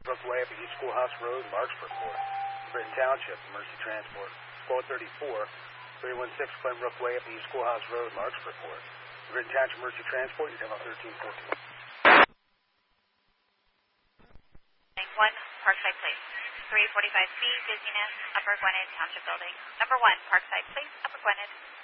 Brookway up at East Schoolhouse Road, Marksburg Court. Britain Township, Mercy Transport. Squad 34, 316 Glen Brookway up at East Schoolhouse Road, Marksburg Court. Britain Township, Mercy Transport, you're down on 1314. 1, Parkside Place. 345B, Dizziness, Upper Gwynedd Township Building. Number 1, Parkside Place, Upper Gwynedd.